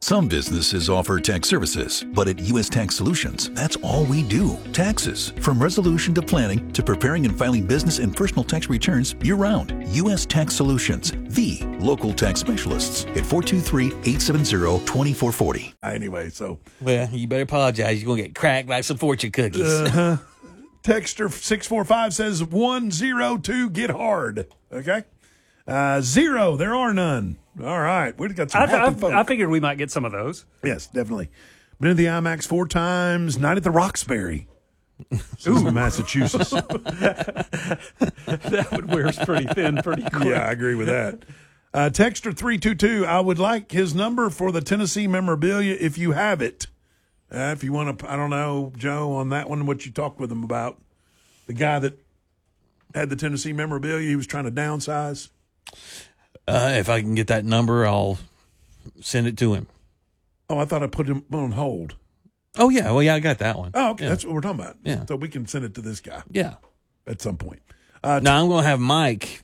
Some businesses offer tax services, but at U.S. Tax Solutions, that's all we do. Taxes. From resolution to planning to preparing and filing business and personal tax returns year-round. U.S. Tax Solutions, the local tax specialists at 423-870-2440. Anyway, so. Well, you better apologize. You're going to get cracked like some fortune cookies. Texter 645 says 102 get hard. Okay. 0, there are none. All right. We've got some happy folk. I figured we might get some of those. Yes, definitely. Been to the IMAX 4 times. Night at the Roxbury. Ooh, Massachusetts. That would wear us pretty thin pretty quick. Yeah, I agree with that. Texter 322, I would like his number for the Tennessee memorabilia if you have it. If you want to, I don't know, Joe, on that one, what you talked with him about. The guy that had the Tennessee memorabilia, he was trying to downsize. If I can get that number, I'll send it to him. Oh, I thought I put him on hold. Oh, yeah. Well, yeah, I got that one. Oh, okay. Yeah. That's what we're talking about. Yeah. So we can send it to this guy. Yeah. At some point. Now, I'm going to have Mike.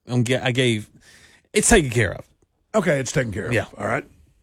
It's taken care of. Okay, it's taken care of. Yeah. All right.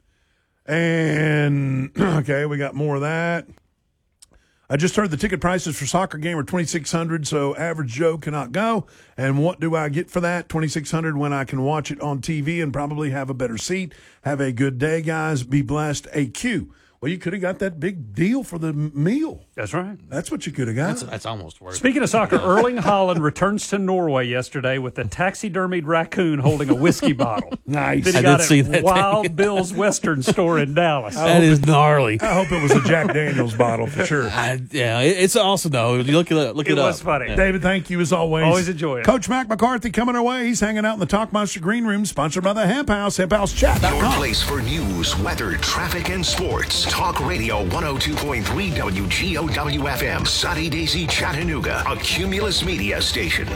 And, okay, we got more of that. I just heard the ticket prices for soccer game are $2,600, so average Joe cannot go. And what do I get for that? $2,600 when I can watch it on TV and probably have a better seat. Have a good day, guys. Be blessed. AQ. Well, you could have got that big deal for the meal. That's right. That's what you could have got. That's almost worth it. Speaking of soccer, Erling Haaland returns to Norway yesterday with a taxidermied raccoon holding a whiskey bottle. Nice. That he I got did see at that Wild thing. Bill's Western store in Dallas. That is gnarly. I hope it was a Jack Daniels bottle for sure. It's awesome, though. You look it up. It was funny. Yeah. David, thank you as always. Always enjoy it. Coach Mac McCarthy coming our way. He's hanging out in the Talkmaster Green Room, sponsored by the Hemp House, hemphousechat.com. Your place for news, weather, traffic, and sports. Talk Radio 102.3 WGOW FM. Sunny Daisy, Chattanooga. A Cumulus Media station.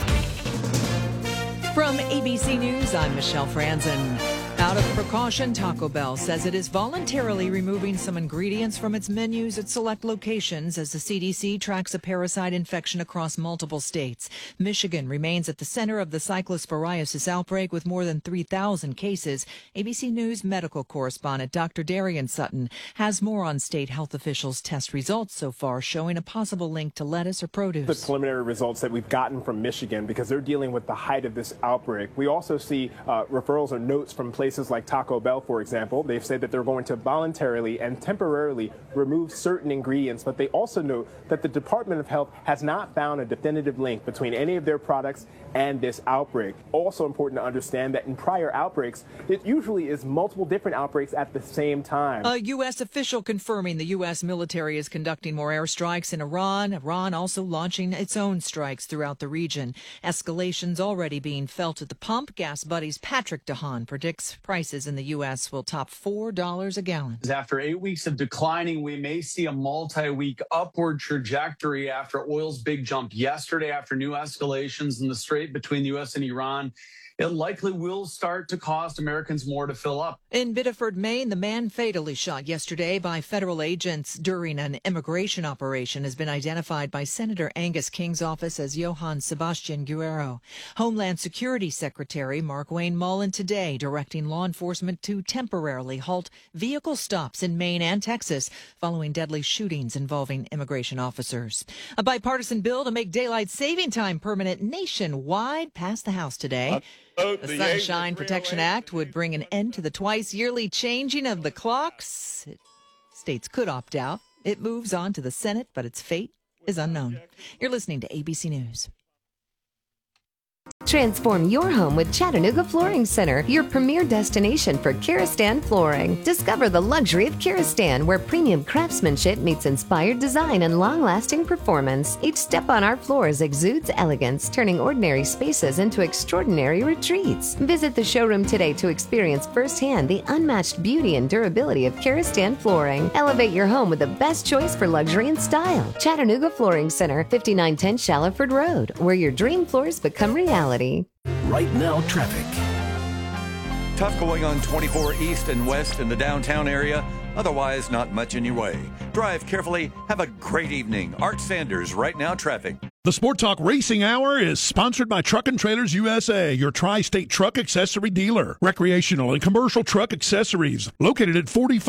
From ABC News, I'm Michelle Franzen. Out of precaution, Taco Bell says it is voluntarily removing some ingredients from its menus at select locations as the CDC tracks a parasite infection across multiple states. Michigan remains at the center of the cyclosporiasis outbreak with more than 3,000 cases. ABC News medical correspondent Dr. Darian Sutton has more on state health officials' test results so far, showing a possible link to lettuce or produce. The preliminary results that we've gotten from Michigan, because they're dealing with the height of this outbreak. We also see referrals or notes from places like Taco Bell, for example. They've said that they're going to voluntarily and temporarily remove certain ingredients, but they also note that the Department of Health has not found a definitive link between any of their products and this outbreak. Also important to understand that in prior outbreaks, it usually is multiple different outbreaks at the same time. A U.S. official confirming the U.S. military is conducting more airstrikes in Iran. Iran also launching its own strikes throughout the region. Escalations already being felt at the pump. Gas Buddy's Patrick DeHaan predicts prices in the U.S. will top $4 a gallon. After 8 weeks of declining, we may see a multi-week upward trajectory after oil's big jump yesterday after new escalations in the strait between the U.S. and Iran. It likely will start to cost Americans more to fill up. In Biddeford, Maine, the man fatally shot yesterday by federal agents during an immigration operation has been identified by Senator Angus King's office as Johann Sebastian Guerrero. Homeland Security Secretary Mark Wayne Mullen today directing law enforcement to temporarily halt vehicle stops in Maine and Texas following deadly shootings involving immigration officers. A bipartisan bill to make daylight saving time permanent nationwide passed the House today. The Sunshine Protection Act would bring an end to the twice-yearly changing of the clocks. States could opt out. It moves on to the Senate, but its fate is unknown. You're listening to ABC News. Transform your home with Chattanooga Flooring Center, your premier destination for Kiristan flooring. Discover the luxury of Kiristan, where premium craftsmanship meets inspired design and long-lasting performance. Each step on our floors exudes elegance, turning ordinary spaces into extraordinary retreats. Visit the showroom today to experience firsthand the unmatched beauty and durability of Kiristan flooring. Elevate your home with the best choice for luxury and style. Chattanooga Flooring Center, 5910 Shallowford Road, where your dream floors become reality. Right now, traffic. Tough going on 24 east and west in the downtown area. Otherwise, not much in your way. Drive carefully. Have a great evening. Art Sanders, Right Now Traffic. The Sport Talk Racing Hour is sponsored by Truck and Trailers USA, your tri-state truck accessory dealer. Recreational and commercial truck accessories located at 45